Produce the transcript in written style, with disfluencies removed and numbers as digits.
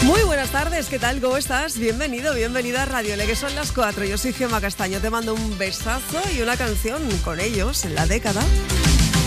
Muy buenas tardes, ¿qué tal? ¿Cómo estás? Bienvenido, bienvenida a Radio L, que son las 4. Yo soy Gemma Castaño, te mando un besazo y una canción con ellos en la década.